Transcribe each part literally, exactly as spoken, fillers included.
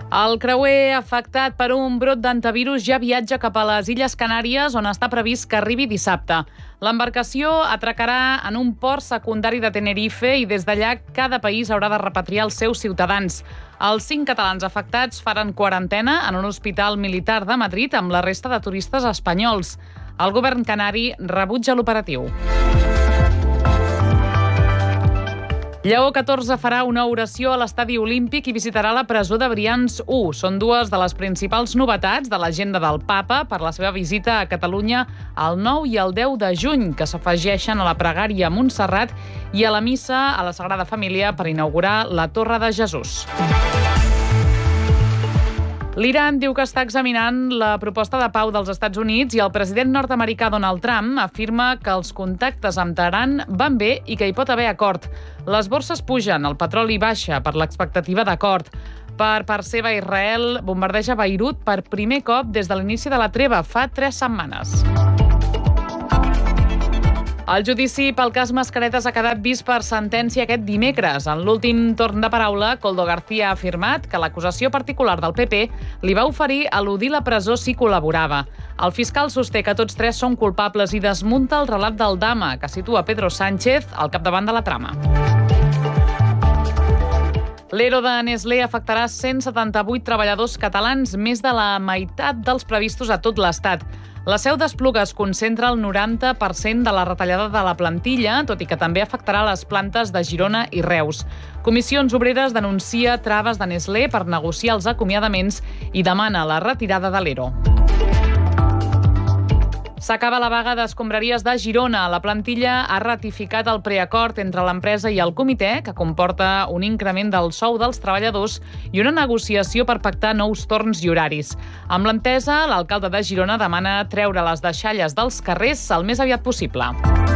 El creuer afectat per un brot d'antivirus ja viatja cap a les Illes Canàries, on està previst que arribi dissabte. L'embarcació atracarà en un port secundari de Tenerife i des d'allà cada país haurà de repatriar els seus ciutadans. Els cinc catalans afectats faran quarantena en un hospital militar de Madrid amb la resta de turistes espanyols. El govern canari rebutja l'operatiu. Lleó catorze farà una oració a l'estadi olímpic i visitarà la presó de Brians u. Són dues de les principals novetats de l'agenda del Papa per la seva visita a Catalunya el nou i el deu de juny, que s'afegeixen a la pregària a Montserrat i a la missa a la Sagrada Família per inaugurar la Torre de Jesús. L'Iran diu que està examinant la proposta de pau dels Estats Units i el president nord-americà Donald Trump afirma que els contactes amb Teheran van bé i que hi pot haver acord. Les borses pugen, el petroli baixa per l'expectativa d'acord. Per part seva, Israel bombardeja Beirut per primer cop des de l'inici de la treva, fa tres setmanes. El judici pel cas Mascaretes ha quedat vist per sentència aquest dimecres. En l'últim torn de paraula, Koldo García ha afirmat que l'acusació particular del P P li va oferir eludir la presó si col·laborava. El fiscal sosté que tots tres són culpables i desmunta el relat del Dama, que situa Pedro Sánchez al capdavant de la trama. L'Ero de Nestlé afectarà cent setanta-vuit treballadors catalans, més de la meitat dels previstos a tot l'Estat. La seu d'Esplugues concentra el noranta per cent de la retallada de la plantilla, tot i que també afectarà les plantes de Girona i Reus. Comissions Obreres denuncia traves de Nestlé per negociar els acomiadaments i demana la retirada de l'Ero. S'acaba la vaga d'escombraries de Girona. La plantilla ha ratificat el preacord entre l'empresa i el comitè, que comporta un increment del sou dels treballadors i una negociació per pactar nous torns i horaris. Amb l'entesa, l'alcalde de Girona demana treure les deixalles dels carrers el més aviat possible.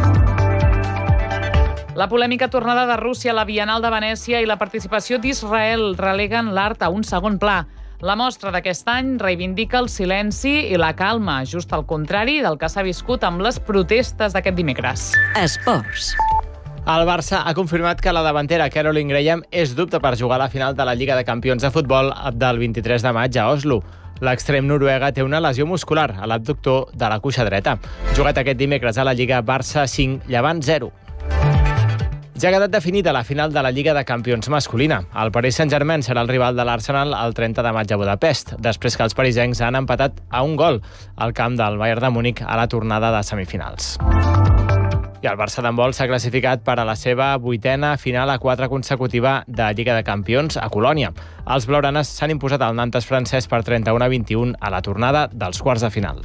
La polèmica tornada de Rússia a la Bienal de Venècia i la participació d'Israel releguen l'art a un segon pla. La mostra d'aquest any reivindica el silenci i la calma, just al contrari del que s'ha viscut amb les protestes d'aquest dimecres. Esports. El Barça ha confirmat que la davantera Caroline Graham és dubte per jugar a la final de la Lliga de Campions de Futbol del vint-i-tres de maig a Oslo. L'extrem noruega té una lesió muscular a l'abductor de la cuixa dreta. Jugat aquest dimecres a la Lliga, Barça cinc, Llevant zero. Ja ha quedat definida la final de la Lliga de Campions masculina. El Paris Saint-Germain serà el rival de l'Arsenal el trenta de maig a Budapest, després que els parisencs han empatat a un gol al camp del Bayern de Múnich a la tornada de semifinals. I el Barça d'handbol s'ha classificat per a la seva vuitena final a quatre consecutiva de Lliga de Campions a Colònia. Els blaugranes s'han imposat al Nantes francès per trenta-u a vint-i-u a la tornada dels quarts de final.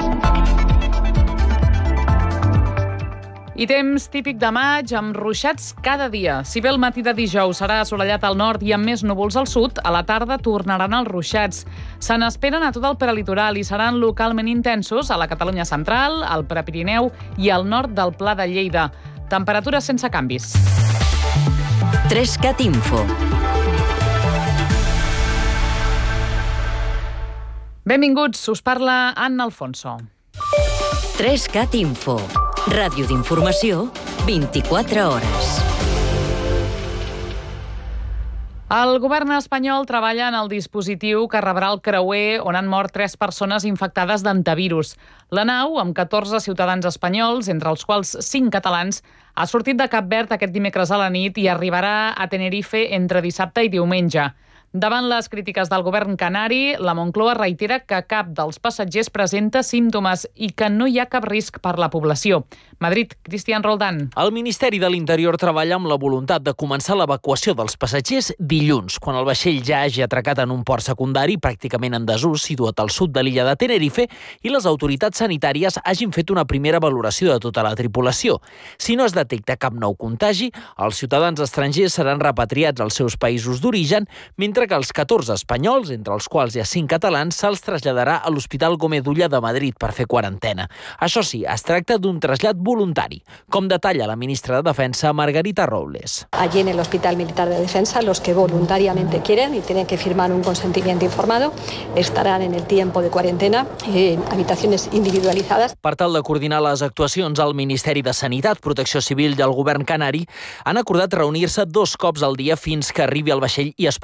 I temps típic de maig amb ruixats cada dia. Si bé el matí de dijous serà assolellat al nord i amb més núvols al sud, a la tarda tornaran els ruixats. Se n'esperen a tot el prelitoral i seran localment intensos a la Catalunya central, al Prepirineu i al nord del Pla de Lleida. Temperatures sense canvis. Trescat Info. Benvinguts, us parla Anna Alfonso. Trescat Info. Ràdio d'informació, vint-i-quatre hores. El govern espanyol treballa en el dispositiu que rebrà el creuer on han mort tres persones infectades d'antivirus. La nau, amb catorze ciutadans espanyols, entre els quals cinc catalans, ha sortit de Cap Verd aquest dimecres a la nit i arribarà a Tenerife entre dissabte i diumenge. Davant les crítiques del govern canari, la Moncloa reitera que cap dels passatgers presenta símptomes i que no hi ha cap risc per la població. Madrid, Cristian Roldán. El Ministeri de l'Interior treballa amb la voluntat de començar l'evacuació dels passatgers dilluns, quan el vaixell ja hagi atracat en un port secundari pràcticament en desús situat al sud de l'illa de Tenerife i les autoritats sanitàries hagin fet una primera valoració de tota la tripulació. Si no es detecta cap nou contagi, els ciutadans estrangers seran repatriats als seus països d'origen, mentre que els catorze espanyols, entre els quals hi ha cinc catalans, se'ls traslladarà a l'Hospital Gómez Ulla de Madrid per fer quarantena. Això sí, es tracta d'un trasllat voluntari, com detalla la ministra de Defensa, Margarita Robles. Allí en el Hospital Militar de Defensa, los que voluntariamente quieren y tienen que firmar un consentimiento informado estarán en el tiempo de cuarentena en habitaciones individualizadas. Per tal de coordinar les actuacions, el Ministeri de Sanitat, Protecció Civil i el Govern Canari han acordat reunir-se dos cops al dia fins que arribi el vaixell i es posi en marxa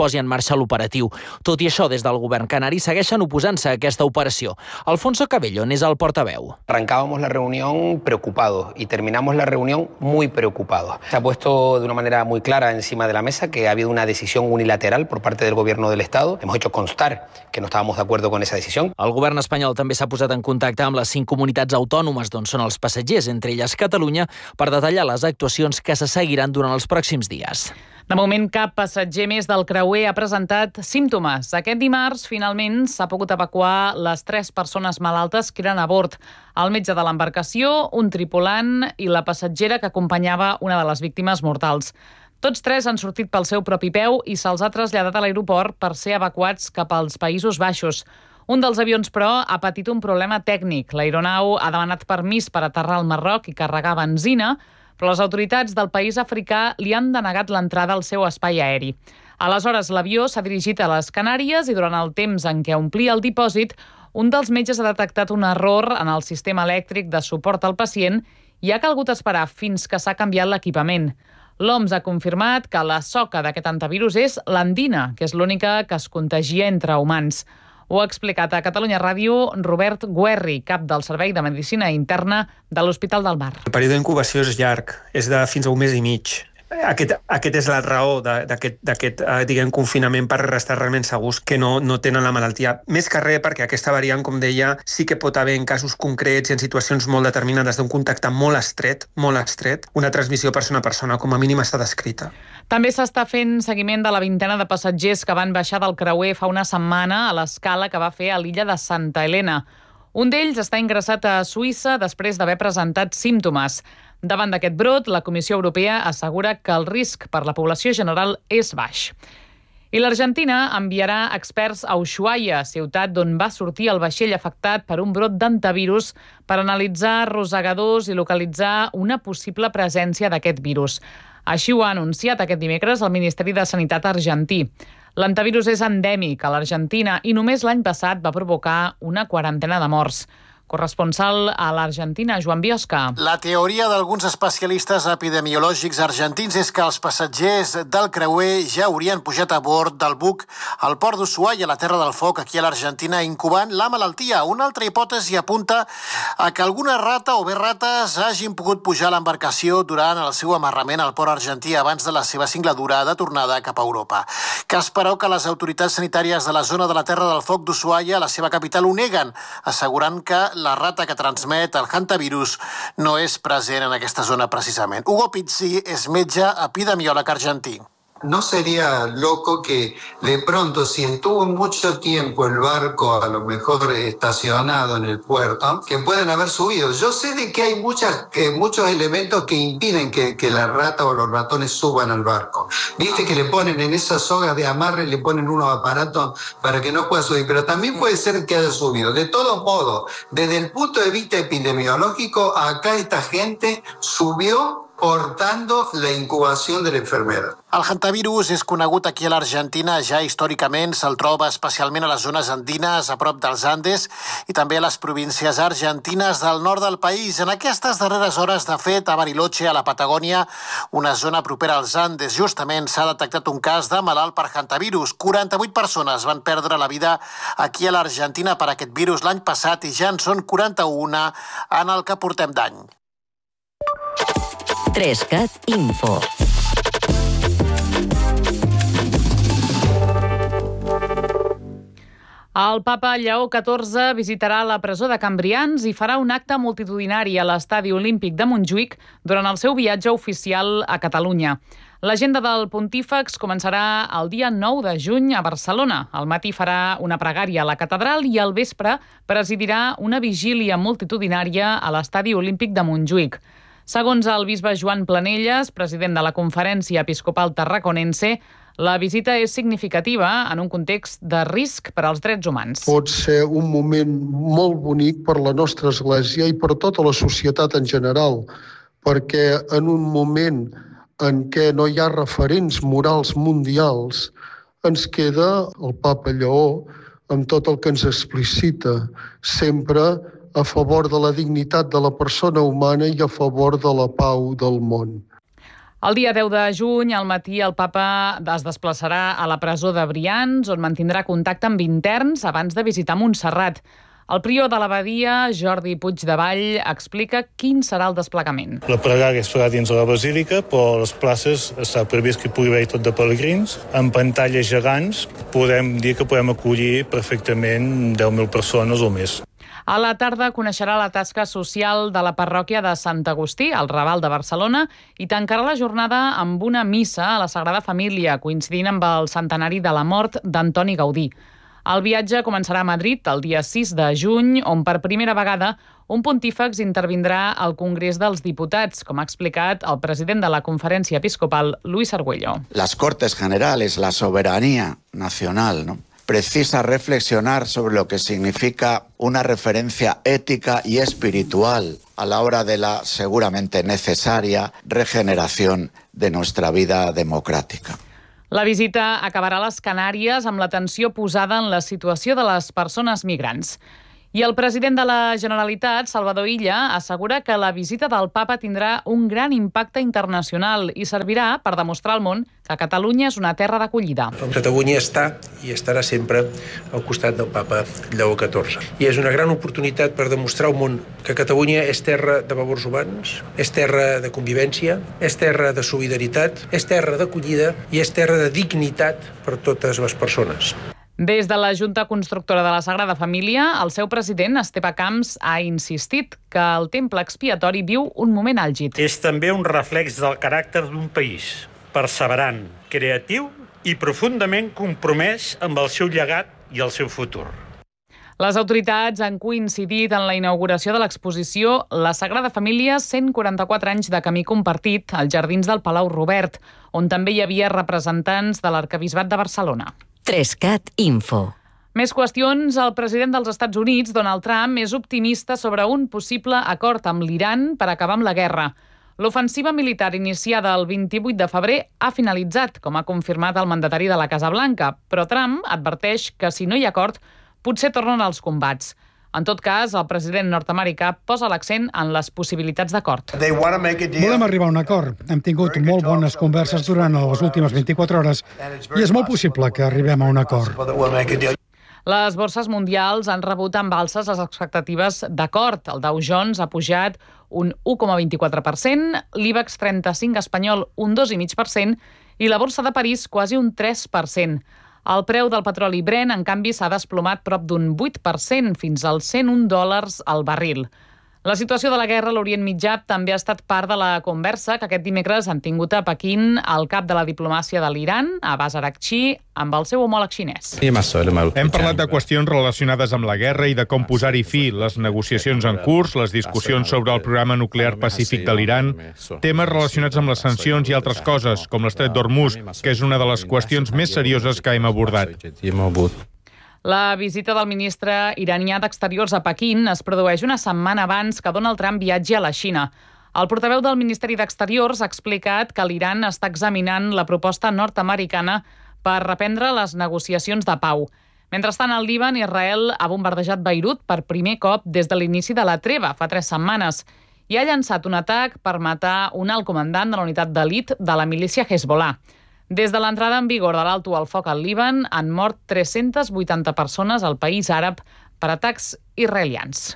comença l'operatiu. Tot i això, des del govern canari segueixen oposant-se a aquesta operació. Alfonso Cabello n'és el portaveu. Arrancábamos la reunión preocupados y terminamos la reunión muy preocupados. Se ha puesto de una manera muy clara encima de la mesa que ha habido una decisión unilateral por parte del gobierno del Estado. Hemos hecho constar que no estábamos de acuerdo con esa decisión. El govern espanyol també s'ha posat en contacte amb les cinc comunitats autònomes d'on són els passatgers, entre elles Catalunya, per detallar les actuacions que se seguiran durant els pròxims dies. De moment, cap passatger més del creuer ha presentat símptomes. Aquest dimarts, finalment, s'ha pogut evacuar les tres persones malaltes que eren a bord. El metge de l'embarcació, un tripulant i la passatgera que acompanyava una de les víctimes mortals. Tots tres han sortit pel seu propi peu i se'ls ha traslladat a l'aeroport per ser evacuats cap als Països Baixos. Un dels avions, però, ha patit un problema tècnic. L'aeronau ha demanat permís per aterrar al Marroc i carregar benzina, però les autoritats del país africà li han denegat l'entrada al seu espai aeri. Aleshores, l'avió s'ha dirigit a les Canàries i durant el temps en què omplia el dipòsit, un dels metges ha detectat un error en el sistema elèctric de suport al pacient i ha calgut esperar fins que s'ha canviat l'equipament. L'O M S ha confirmat que la soca d'aquest antivirus és l'andina, que és l'única que es contagia entre humans. Ho ha explicat a Catalunya Ràdio Robert Guerri, cap del Servei de Medicina Interna de l'Hospital del Mar. El període d'incubació és llarg, és de fins a un mes i mig. Aquest, aquest és la raó d'aquest diguem, confinament per estar realment segurs que no, no tenen la malaltia. Més que res perquè aquesta variant, com deia, sí que pot haver en casos concrets i en situacions molt determinades d'un contacte molt estret, molt estret, una transmissió persona a persona, com a mínim està descrita. També s'està fent seguiment de la vintena de passatgers que van baixar del creuer fa una setmana a l'escala que va fer a l'illa de Santa Helena. Un d'ells està ingressat a Suïssa després d'haver presentat símptomes. Davant d'aquest brot, la Comissió Europea assegura que el risc per la població general és baix. I l'Argentina enviarà experts a Ushuaia, ciutat d'on va sortir el vaixell afectat per un brot d'antivirus, per analitzar rosegadors i localitzar una possible presència d'aquest virus. Així ho ha anunciat aquest dimecres el Ministeri de Sanitat argentí. L'antivirus és endèmic a l'Argentina i només l'any passat va provocar una quarantena de morts. Corresponsal a l'Argentina, Joan Biosca. La teoria d'alguns especialistes epidemiològics argentins és que els passatgers del creuer ja haurien pujat a bord del buc al port d'Ushuaia, a la Terra del Foc, aquí a l'Argentina, incubant la malaltia. Una altra hipòtesi apunta a que alguna rata o bé rates hagin pogut pujar a l'embarcació durant el seu amarrament al port argentí abans de la seva singladura de tornada cap a Europa. Cas, però, que les autoritats sanitàries de la zona de la Terra del Foc d'Ushuaia, la seva capital, ho neguen, assegurant que la rata que transmet el hantavirus no és present en aquesta zona precisament. Hugo Pizzi és metge epidemiòleg argentí. ¿No sería loco que de pronto, si estuvo mucho tiempo el barco a lo mejor estacionado en el puerto, que pueden haber subido? Yo sé de que hay muchas, que muchos elementos que impiden que, que la rata o los ratones suban al barco. Viste que le ponen en esas sogas de amarre, le ponen unos aparatos para que no pueda subir, pero también puede ser que haya subido. De todos modos, desde el punto de vista epidemiológico, acá esta gente subió portando la incubació de l'enfermera. El hantavirus és conegut aquí a l'Argentina, ja històricament se'l troba especialment a les zones andines, a prop dels Andes, i també a les províncies argentines del nord del país. En aquestes darreres hores, de fet, a Bariloche, a la Patagònia, una zona propera als Andes, justament s'ha detectat un cas de malalt per hantavirus. quaranta-vuit persones van perdre la vida aquí a l'Argentina per aquest virus l'any passat i ja en són quaranta-una en el que portem d'any. Trescat Info. El papa Lleó catorze visitarà la presó de Cambrians i farà un acte multitudinari a l'Estadi Olímpic de Montjuïc durant el seu viatge oficial a Catalunya. L'agenda del pontífex començarà el dia nou de juny a Barcelona. Al matí farà una pregària a la catedral i al vespre presidirà una vigília multitudinària a l'Estadi Olímpic de Montjuïc. Segons el bisbe Joan Planelles, president de la Conferència Episcopal Tarraconense, la visita és significativa en un context de risc per als drets humans. Pot ser un moment molt bonic per la nostra Església i per tota la societat en general, perquè en un moment en què no hi ha referents morals mundials, ens queda el papa Lleó amb tot el que ens explicita, sempre a favor de la dignitat de la persona humana i a favor de la pau del món. El dia deu de juny, al matí, el papa es desplaçarà a la presó de Brians, on mantindrà contacte amb interns abans de visitar Montserrat. El prior de l'abadia, Jordi Puigdevall, explica quin serà el desplegament. La pregària es farà dins de la basílica, però les places està previst que hi pugui haver tot de pelegrins. En pantalles gegants podem dir que podem acollir perfectament deu mil persones o més. A la tarda coneixerà la tasca social de la parròquia de Sant Agustí, al Raval de Barcelona, i tancarà la jornada amb una missa a la Sagrada Família, coincidint amb el centenari de la mort d'Antoni Gaudí. El viatge començarà a Madrid el dia sis de juny, on per primera vegada un pontífex intervindrà al Congrés dels Diputats, com ha explicat el president de la Conferència Episcopal, Luis Argüello. Las Cortes Generales, la soberanía nacional, ¿no?, precisa reflexionar sobre lo que significa una referencia ética y espiritual a la hora de la seguramente necesaria regeneración de nuestra vida democrática. La visita acabarà a les Canàries amb l'atenció posada en la situació de les persones migrants. I el president de la Generalitat, Salvador Illa, assegura que la visita del papa tindrà un gran impacte internacional i servirà per demostrar al món que Catalunya és una terra d'acollida. Catalunya està i estarà sempre al costat del papa Lleó catorze. I és una gran oportunitat per demostrar al món que Catalunya és terra de valors humans, és terra de convivència, és terra de solidaritat, és terra d'acollida i és terra de dignitat per totes les persones. Des de la Junta Constructora de la Sagrada Família, el seu president, Esteve Camps, ha insistit que el temple expiatori viu un moment àlgid. És també un reflex del caràcter d'un país, perseverant, creatiu i profundament compromès amb el seu llegat i el seu futur. Les autoritats han coincidit en la inauguració de l'exposició La Sagrada Família, cent quaranta-quatre anys de camí compartit, als jardins del Palau Robert, on també hi havia representants de l'Arquebisbat de Barcelona. tres cat Info. Més qüestions. El president dels Estats Units, Donald Trump, és optimista sobre un possible acord amb l'Iran per acabar amb la guerra. L'ofensiva militar iniciada el vint-i-vuit de febrer ha finalitzat, com ha confirmat el mandatari de la Casa Blanca, però Trump adverteix que si no hi ha acord, potser tornen als combats. En tot cas, el president nord-americà posa l'accent en les possibilitats d'acord. Volem arribar a un acord. Hem tingut molt bones converses durant les últimes vint-i-quatre hores i és molt possible que arribem a un acord. Les borses mundials han rebut amb alces les expectatives d'acord. El Dow Jones ha pujat un u coma vint-i-quatre per cent, l'IBEX trenta-cinc espanyol un dos coma cinc per cent i la borsa de París quasi un tres per cent. El preu del petroli Brent, en canvi, s'ha desplomat prop d'un vuit per cent, fins als cent un dòlars al barril. La situació de la guerra a l'Orient Mitjà també ha estat part de la conversa que aquest dimecres han tingut a Pequín el cap de la diplomàcia de l'Iran, Abbas Araghchi, amb el seu homòleg xinès. Hem parlat de qüestions relacionades amb la guerra i de com posar-hi fi, les negociacions en curs, les discussions sobre el programa nuclear pacífic de l'Iran, temes relacionats amb les sancions i altres coses, com l'estret d'Hormuz, que és una de les qüestions més serioses que hem abordat. La visita del ministre iranià d'Exteriors a Pequín es produeix una setmana abans que Donald Trump viatgi a la Xina. El portaveu del Ministeri d'Exteriors ha explicat que l'Iran està examinant la proposta nord-americana per reprendre les negociacions de pau. Mentrestant, al Líban, Israel ha bombardejat Beirut per primer cop des de l'inici de la treva, fa tres setmanes, i ha llançat un atac per matar un alt comandant de la unitat d'elit de la milícia Hezbollah. Des de l'entrada en vigor de l'alto al foc al Líban, han mort tres-centes vuitanta persones al país àrab per atacs israelians.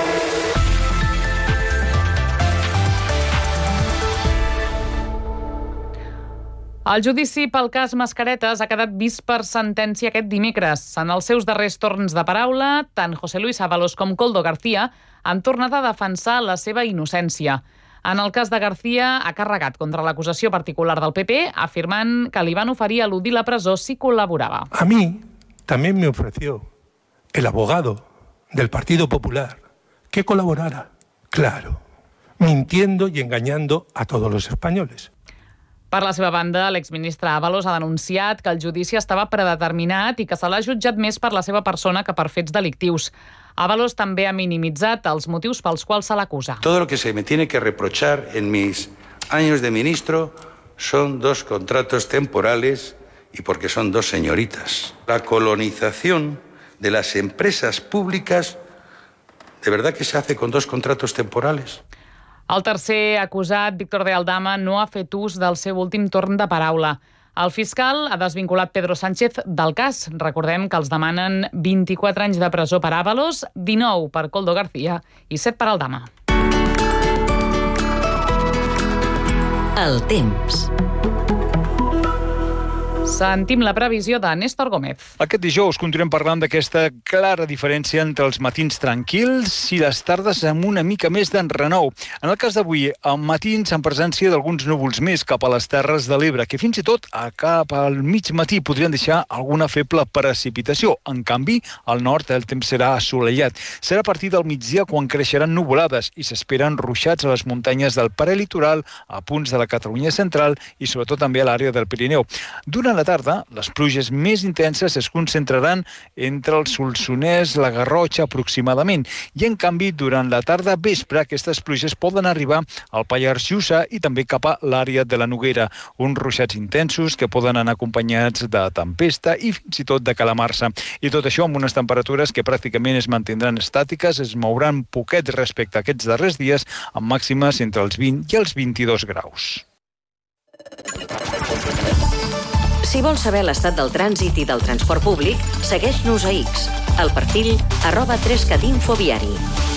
El judici pel cas Mascaretes ha quedat vist per sentència aquest dimecres. En els seus darrers torns de paraula, tant José Luis Ábalos com Koldo García han tornat a defensar la seva innocència. En el cas de García, ha carregat contra l'acusació particular del P P, afirmant que li van oferir eludir la presó si col·laborava. A mí también me ofreció el abogado del Partido Popular que colaborara, claro, mintiendo y engañando a todos los españoles. Per la seva banda, l'exministre Ábalos ha denunciat que el judici estava predeterminat i que se l'ha jutjat més per la seva persona que per fets delictius. Ábalos també ha minimitzat els motius pels quals se l'acusa. Todo lo que se me tiene que reprochar en mis años de ministro son dos contratos temporales y porque son dos señoritas. La colonización de las empresas públicas, ¿de verdad que se hace con dos contratos temporales? El tercer acusat, Víctor de Aldama, no ha fet ús del seu últim torn de paraula. El fiscal ha desvinculat Pedro Sánchez del cas. Recordem que els demanen vint-i-quatre anys de presó per Ábalos, dinou per Koldo García i set per Aldama. El temps. Sentim la previsió de Néstor Gómez. Aquest dijous continuem parlant d'aquesta clara diferència entre els matins tranquils i les tardes amb una mica més d'enrenou. En el cas d'avui, amb matins en presència d'alguns núvols més cap a les Terres de l'Ebre, que fins i tot a cap al mig matí podrien deixar alguna feble precipitació. En canvi, al nord el temps serà assolellat. Serà a partir del migdia quan creixeran nuvolades i s'esperen ruixats a les muntanyes del prelitoral, a punts de la Catalunya central i sobretot també a l'àrea del Pirineu. Durant la tarda, les pluges més intenses es concentraran entre el Solsonès, la Garrotxa aproximadament, i en canvi durant la tarda vespre aquestes pluges poden arribar al Pallars Jussà i també cap a l'àrea de la Noguera, uns ruixats intensos que poden anar acompanyats de tempesta i fins i tot de calamarsa. I tot això amb unes temperatures que pràcticament es mantindran estàtiques, es mouran poquet respecte a aquests darrers dies, amb màximes entre els vint i els vint-i-dos graus. Si vols saber l'estat del trànsit i del transport públic, segueix-nos a X, al perfil arroba trescat info viari.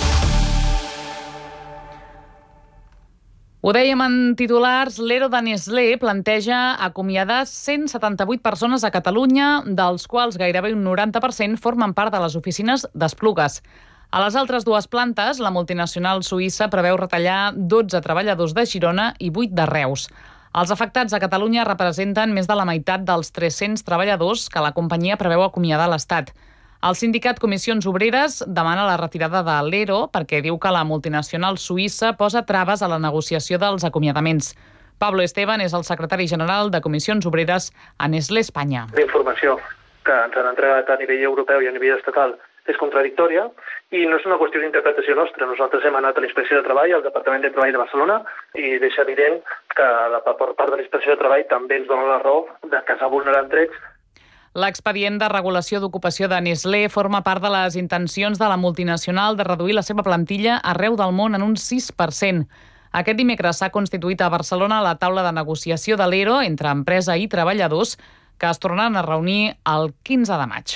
Ho dèiem en titulars, l'Ero de Nestlé planteja acomiadar cent setanta-vuit persones a Catalunya, dels quals gairebé un noranta per cent formen part de les oficines d'Esplugues. A les altres dues plantes, la multinacional suïssa preveu retallar dotze treballadors de Girona i vuit de Reus. Els afectats a Catalunya representen més de la meitat dels tres-cents treballadors que la companyia preveu acomiadar a l'Estat. El sindicat Comissions Obreres demana la retirada de l'Ero perquè diu que la multinacional suïssa posa traves a la negociació dels acomiadaments. Pablo Esteban és el secretari general de Comissions Obreres a Nestlé Espanya. La informació que ens han entregat a nivell europeu i a nivell estatal és contradictòria i no és una qüestió d'interpretació nostra. Nosaltres hem anat a l'Inspecció de Treball, al Departament de Treball de Barcelona, i deixa evident que per part de l'Inspecció de Treball també ens dona la raó de que s'ha vulnerat drets. L'expedient de regulació d'ocupació de Nestlé forma part de les intencions de la multinacional de reduir la seva plantilla arreu del món en un sis per cent. Aquest dimecres s'ha constituït a Barcelona la taula de negociació de l'Ero entre empresa i treballadors, que es tornaran a reunir el quinze de maig.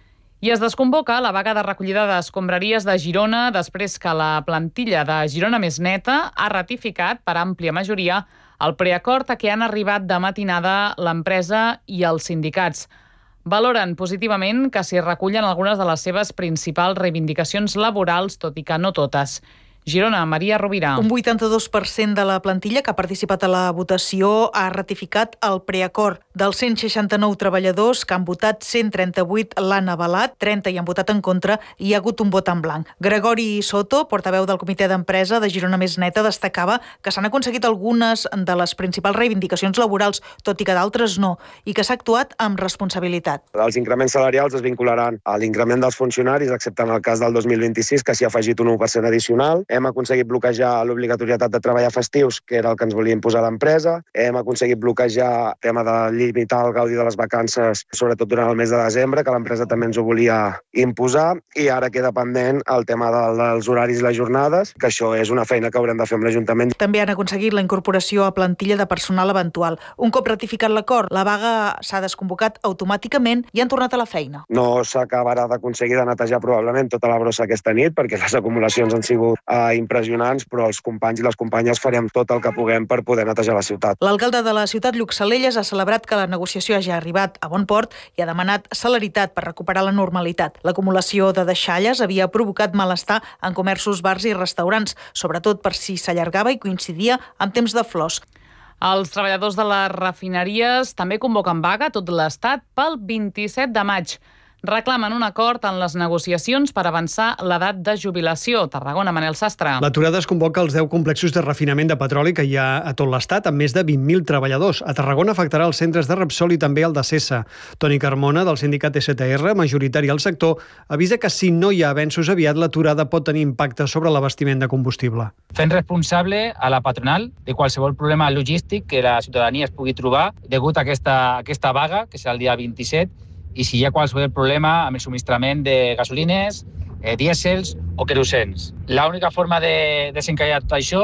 I es desconvoca la vaga de recollida d'escombraries de Girona després que la plantilla de Girona Més Neta ha ratificat per àmplia majoria el preacord a què han arribat de matinada l'empresa i els sindicats. Valoren positivament que s'hi recullen algunes de les seves principals reivindicacions laborals, tot i que no totes. Girona, Maria Rovira. Un vuitanta-dos per cent de la plantilla que ha participat a la votació ha ratificat el preacord. Dels cent seixanta-nou treballadors que han votat, cent trenta-vuit l'han avalat, trenta hi han votat en contra i hi ha hagut un vot en blanc. Gregori Soto, portaveu del comitè d'empresa de Girona Més Neta, destacava que s'han aconseguit algunes de les principals reivindicacions laborals, tot i que d'altres no, i que s'ha actuat amb responsabilitat. Els increments salarials es vincularan a l'increment dels funcionaris, excepte en el cas del dos mil vint-i-sis, que s'hi ha afegit un u per cent addicional. Hem aconseguit bloquejar l'obligatorietat de treballar festius, que era el que ens volia imposar l'empresa. Hem aconseguit bloquejar el tema de limitar el gaudi de les vacances, sobretot durant el mes de desembre, que l'empresa també ens ho volia imposar. I ara queda pendent el tema dels horaris i les jornades, que això és una feina que haurem de fer amb l'Ajuntament. També han aconseguit la incorporació a plantilla de personal eventual. Un cop ratificat l'acord, la vaga s'ha desconvocat automàticament i han tornat a la feina. No s'acabarà d'aconseguir de netejar probablement tota la brossa aquesta nit, perquè les acumulacions han sigut eh, impressionants, però els companys i les companyes farem tot el que puguem per poder netejar la ciutat. L'alcalde de la ciutat, Lluc Salelles, ha celebrat que la negociació hagi arribat a bon port i ha demanat celeritat per recuperar la normalitat. L'acumulació de deixalles havia provocat malestar en comerços, bars i restaurants, sobretot per si s'allargava i coincidia amb temps de flors. Els treballadors de les refineries també convoquen vaga a tot l'Estat pel vint-i-set de maig. Reclamen un acord en les negociacions per avançar l'edat de jubilació. Tarragona, Manel Sastre. L'aturada es convoca als deu complexos de refinament de petroli que hi ha a tot l'Estat, amb més de vint mil treballadors. A Tarragona afectarà els centres de Repsol i també el de Sesa. Toni Carmona, del sindicat S T R, majoritari al sector, avisa que si no hi ha avenços aviat, l'aturada pot tenir impacte sobre l'abastiment de combustible. Fent responsable a la patronal de qualsevol problema logístic que la ciutadania es pugui trobar degut a aquesta, aquesta vaga, que serà el dia vint-i-set, i si hi ha qualsevol problema amb el subministrament de gasolines, eh, dièsels o querosens. L'única forma de desencallar tot això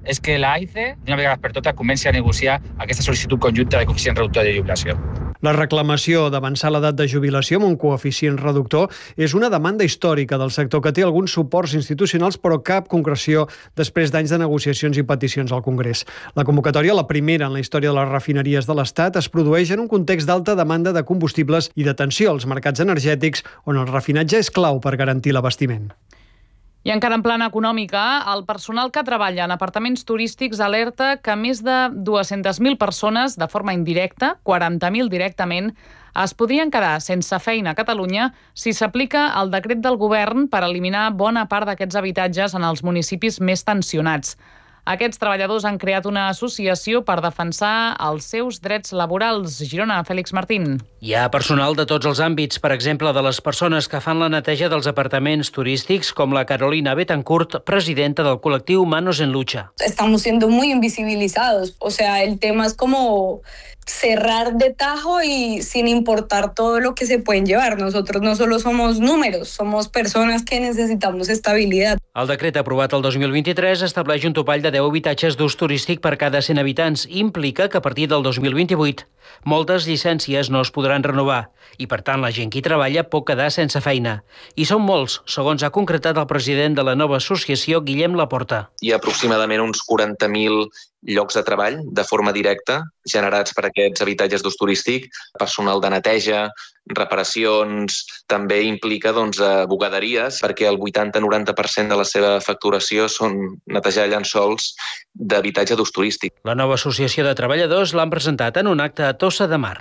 és que l'A I C E, d'una vegada per totes, comenci a negociar aquesta sol·licitud conjunta de coeficient reductor de jubilació. La reclamació d'avançar l'edat de jubilació amb un coeficient reductor és una demanda històrica del sector que té alguns suports institucionals però cap concreció després d'anys de negociacions i peticions al Congrés. La convocatòria, la primera en la història de les refineries de l'Estat, es produeix en un context d'alta demanda de combustibles i de tensió als mercats energètics on el refinatge és clau per garantir l'abastiment. I encara en plana econòmica, el personal que treballa en apartaments turístics alerta que més de dues-centes mil persones, de forma indirecta, quaranta mil directament, es podrien quedar sense feina a Catalunya si s'aplica el decret del govern per eliminar bona part d'aquests habitatges en els municipis més tensionats. Aquests treballadors han creat una associació per defensar els seus drets laborals. Girona, Fèlix Martín. Hi ha personal de tots els àmbits, per exemple, de les persones que fan la neteja dels apartaments turístics, com la Carolina Betancourt, presidenta del col·lectiu Manos en Lucha. Estamos siendo muy invisibilizados. O sea, el tema es como cerrar de tajo y sin importar todo lo que se pueden llevar. Nosotros no solo somos números, somos personas que necesitamos estabilidad. El decret aprovat el dos mil vint-i-tres estableix un topall de deu habitatges d'ús turístic per cada cent habitants. Implica que a partir del dos mil vint-i-vuit moltes llicències no es podran renovar i, per tant, la gent que hi treballa pot quedar sense feina. I són molts, segons ha concretat el president de la nova associació, Guillem Laporta. Hi ha aproximadament uns quaranta mil llocs de treball de forma directa generats per aquests habitatges d'ús turístic, personal de neteja, reparacions, també implica doncs, bugaderies, perquè el vuitanta-noranta per cent de la seva facturació són netejar llençols d'habitatge d'ús turístic. La nova associació de treballadors l'han presentat en un acte a Tossa de Mar.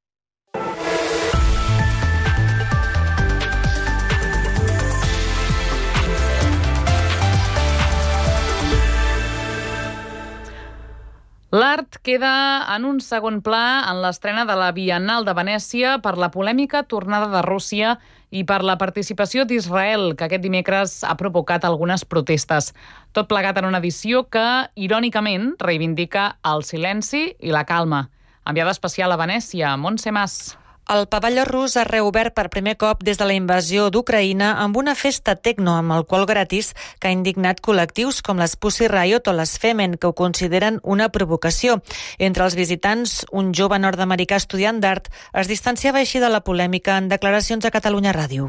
L'art queda en un segon pla en l'estrena de la Biennal de Venècia per la polèmica tornada de Rússia i per la participació d'Israel, que aquest dimecres ha provocat algunes protestes. Tot plegat en una edició que, irònicament, reivindica el silenci i la calma. Enviada especial a Venècia, Montse Mas. El pavelló rus ha reobert per primer cop des de la invasió d'Ucraïna amb una festa tecno amb alcohol gratis que ha indignat col·lectius com les Pussy Riot o les Femen, que ho consideren una provocació. Entre els visitants, un jove nord-americà estudiant d'art es distanciava així de la polèmica en declaracions a Catalunya Ràdio.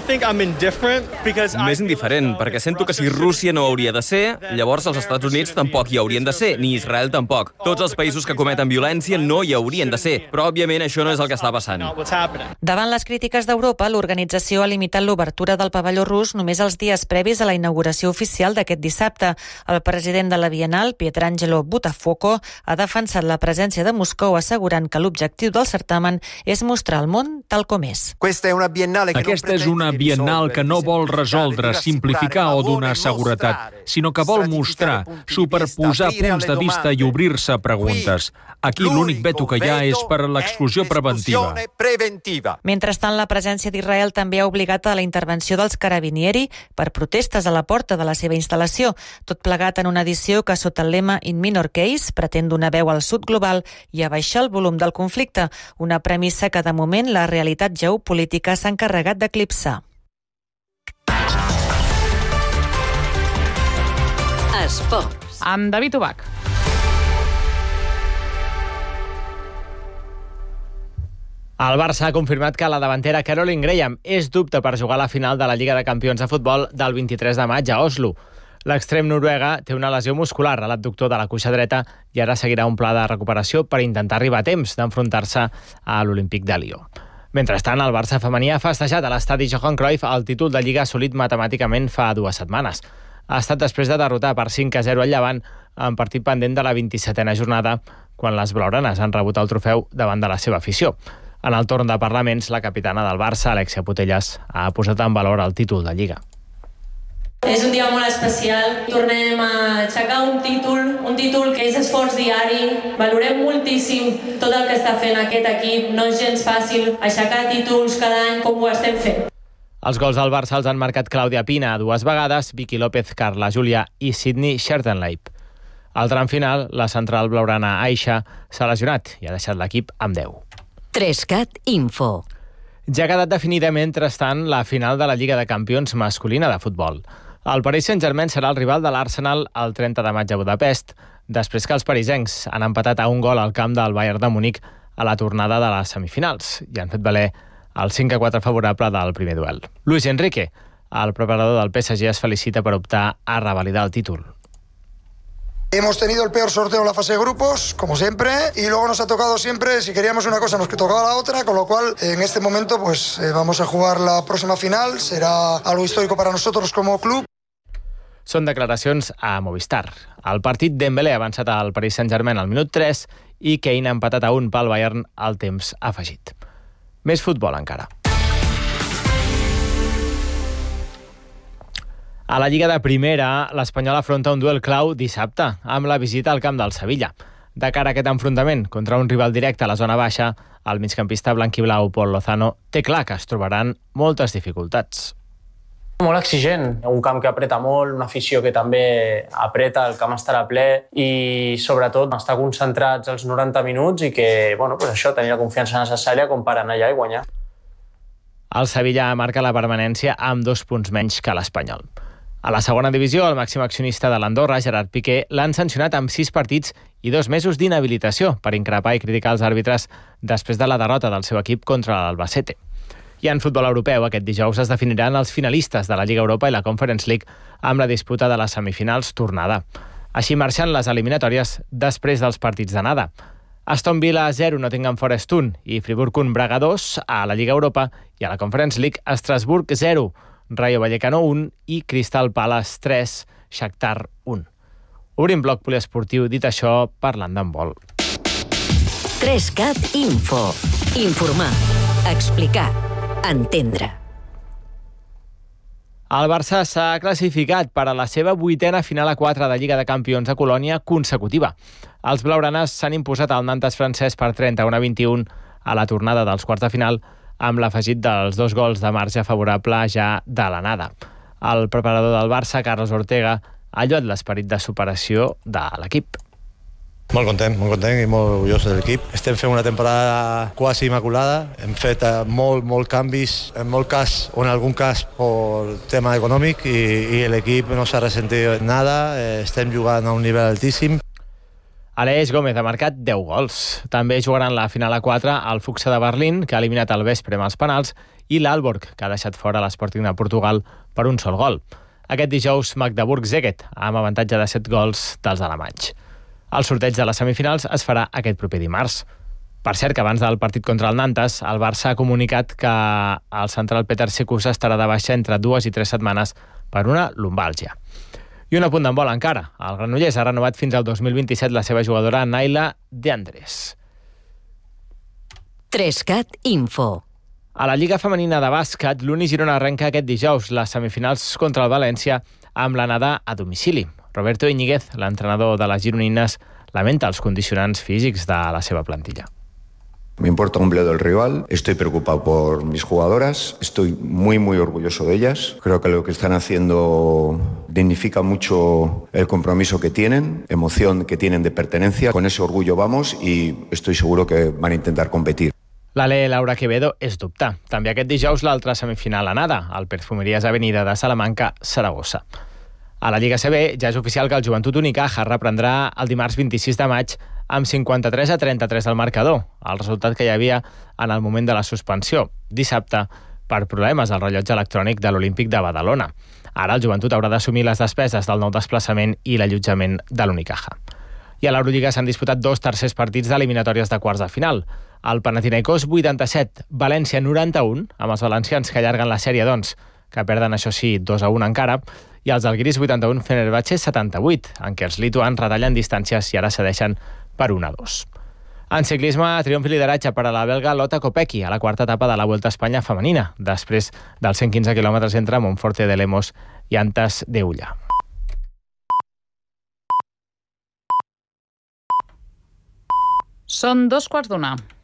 M'és indiferent, perquè sento que si Rússia no hauria de ser, llavors els Estats Units tampoc hi haurien de ser, ni Israel tampoc. Tots els països que cometen violència no hi haurien de ser, però òbviament això no és el que està passant. Davant les crítiques d'Europa, l'organització ha limitat l'obertura del pavelló rus només els dies previs a la inauguració oficial d'aquest dissabte. El president de la Biennal, Pietrangelo Buttafuoco, ha defensat la presència de Moscou, assegurant que l'objectiu del certamen és mostrar el món tal com és. Aquesta és una biennal que no vol resoldre, simplificar o donar seguretat, sinó que vol mostrar, superposar punts de vista i obrir-se a preguntes. Aquí l'únic veto que hi ha és per a l'exclusió preventiva. Mentrestant, la presència d'Israel també ha obligat a la intervenció dels Carabinieri per protestes a la porta de la seva instal·lació, tot plegat en una edició que, sota el lema In Minor Case, pretén donar veu al sud global i abaixar el volum del conflicte, una premissa que, de moment, la realitat geopolítica s'ha encarregat d'eclipsar. Esports. Amb David Ubach. El Barça ha confirmat que la davantera Caroline Graham és dubte per jugar a la final de la Lliga de Campions de Futbol del vint-i-tres de maig a Oslo. L'extrem noruega té una lesió muscular a l'abductor de la cuixa dreta i ara seguirà un pla de recuperació per intentar arribar a temps d'enfrontar-se a l'Olímpic de Lió. Mentrestant, el Barça femení ha festejat a l'estadi Johan Cruyff el títol de Lliga assolit matemàticament fa dues setmanes. Ha estat després de derrotar per cinc a zero al Llevant en partit pendent de la vint-i-setena jornada, quan les blaugranes han rebut el trofeu davant de la seva afició. En el torn de parlaments, la capitana del Barça, Alexia Putellas, ha posat en valor el títol de Lliga. És un dia molt especial. Tornem a aixecar un títol, un títol que és esforç diari. Valorem moltíssim tot el que està fent aquest equip. No és gens fàcil aixecar títols cada any com ho estem fent. Els gols del Barça els han marcat Clàudia Pina dues vegades, Vicky López, Carla Júlia i Sydney Schertenleib. Al tram final, la central blaugrana Aisha s'ha lesionat i ha deixat l'equip amb deu. Trescat Info. Ja ha quedat definida, mentrestant, la final de la Lliga de Campions masculina de futbol. El Paris Saint-Germain serà el rival de l'Arsenal el trenta de maig a Budapest, després que els parisencs han empatat a un gol al camp del Bayern de Múnich a la tornada de les semifinals i han fet valer el cinc a quatre favorable del primer duel. Luis Enrique, el preparador del P S G, es felicita per optar a revalidar el títol. Hemos tenido el peor sorteo en la fase de grupos, como siempre, y luego nos ha tocado siempre, si queríamos una cosa nos tocaba la otra, con lo cual en este momento pues eh, vamos a jugar la próxima final, será algo histórico para nosotros como club. Són declaracions a Movistar. El partit Dembélé ha avançat al Paris Saint-Germain al minut tres i Kane ha empatat a un pel Bayern al temps afegit. Més futbol encara. A la Lliga de Primera, l'Espanyol afronta un duel clau dissabte, amb la visita al camp del Sevilla. De cara a aquest enfrontament contra un rival directe a la zona baixa, el migcampista blanquiblau Pol Lozano té clar que es trobaran moltes dificultats. Molt exigent, un camp que apreta molt, una afició que també apreta, el camp estarà ple i sobretot estar concentrats els noranta minuts i que, bueno, pues això, tenir la confiança necessària com per anar allà i guanyar. El Sevilla marca la permanència amb dos punts menys que l'Espanyol. A la segona divisió, el màxim accionista de l'Andorra, Gerard Piqué, l'han sancionat amb sis partits i dos mesos d'inhabilitació per increpar i criticar els àrbitres després de la derrota del seu equip contra l'Albacete. I en futbol europeu, aquest dijous es definiran els finalistes de la Lliga Europa i la Conference League amb la disputa de les semifinals tornada. Així marxen les eliminatòries després dels partits d'anada. Aston Villa zero, Nottingham Forest un i Friburg un, Braga dos a la Lliga Europa i a la Conference League Estrasburg zero, Rayo Vallecano un i Crystal Palace tres, Shakhtar un. Obrim bloc poliesportiu, dit això, parlant d'handbol. tres cat Info. Informar, explicar, entendre. El Barça s'ha classificat per a la seva vuitena final a quatre de Lliga de Campions a Colònia consecutiva. Els blaugranes s'han imposat al Nantes francès per trenta-u a vint-i-un a la tornada dels quarts de final, amb l'afegit dels dos gols de marge favorable ja de l'anada. El preparador del Barça, Carlos Ortega, ha lloat l'esperit de superació de l'equip. Molt content, molt content i molt orgullós de l'equip. Estem fent una temporada quasi immaculada. Hem fet molt, molt canvis, en molt cas, o en algun cas, per tema econòmic, i, i l'equip no s'ha ressentit nada. Estem jugant a un nivell altíssim. Aleix Gómez ha marcat deu gols. També jugaran la final a quatre al Fuxa de Berlín, que ha eliminat el Vespre amb els penals, i l'Aalborg, que ha deixat fora l'Sporting de Portugal per un sol gol. Aquest dijous, Magdeburg-Szeged, amb avantatge de set gols dels alemanys. El sorteig de les semifinals es farà aquest proper dimarts. Per cert, que abans del partit contra el Nantes, el Barça ha comunicat que el central Peter Sekusa estarà de baixa entre dues i tres setmanes per una lumbàlgia. I un apunt d'handbol encara. El Granollers ha renovat fins al dos mil vint-i-set la seva jugadora Naila De Andrés. tres cat Info. A la Lliga Femenina de Bàsquet, l'Uni Girona arrenca aquest dijous les semifinals contra el València amb l'anada a domicili. Roberto Iñiguez, l'entrenador de les gironines, lamenta els condicionants físics de la seva plantilla. Me importa un bledo el rival, estoy preocupado por mis jugadoras, estoy muy muy orgulloso de ellas. Creo que lo que están haciendo dignifica mucho el compromiso que tienen, emoción que tienen de pertenencia. Con ese orgullo vamos y estoy seguro que van a intentar competir. L'Ale Laura Quevedo és dubtar. També aquest dijous l'altra semifinal anada, al Perfumeries Avenida de Salamanca, Saragossa. A la Lliga C B ja és oficial que el Joventut Unicaja reprendrà el dimarts vint-i-sis de maig amb cinquanta-tres a trenta-tres al marcador, el resultat que hi havia en el moment de la suspensió, dissabte, per problemes al rellotge electrònic de l'Olímpic de Badalona. Ara el Joventut haurà d'assumir les despeses del nou desplaçament i l'allotjament de l'Unicaja. I a l'Eurolliga s'han disputat dos tercers partits d'eliminatòries de quarts de final. El Panathinaikos vuitanta-set, València noranta-un, amb els valencians que allarguen la sèrie, doncs, que perden, això sí, dos a un encara, i els Algiris vuitanta-un, Fenerbahçe setanta-vuit, en què els lituans retallen distàncies i ara cedeixen per un a dos. En ciclisme, triomf i lideratge per a la belga Lotta Kopecky a la quarta etapa de la Vuelta a Espanya femenina, després dels cent quinze quilòmetres entre Monforte de Lemos i Antas de Ulla. Són dos quarts d'una.